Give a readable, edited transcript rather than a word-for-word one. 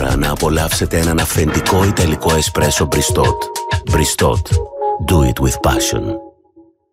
ώρα να απολαύσετε έναν αυθεντικό ιταλικό εσπρέσο Bristot. Bristot. Do it with passion.